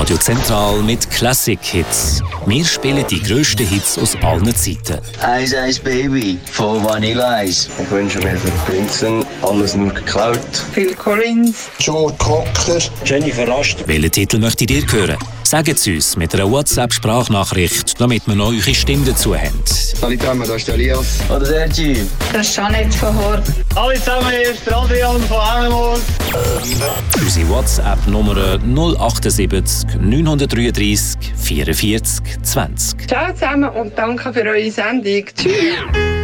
Radio Zentral mit Classic-Hits. Wir spielen die grössten Hits aus allen Zeiten. Ice Ice Baby von Vanilla Ice. Ich wünsche mir für Prinzen alles nur geklaut. Phil Collins. Joe Cocker. Jennifer Rast. Welchen Titel möchtet ihr hören? Sagt es uns mit einer WhatsApp-Sprachnachricht, damit wir noch eure Stimme dazu haben. Hallo zusammen, da ist der Elias. Oder der Typ. Das ist Jeanette von Hort. Hallo zusammen, hier ist der Adrian von Hemmemos. Unsere WhatsApp-Nummer 078 933 44 20. Ciao zusammen und danke für eure Sendung. Tschüss.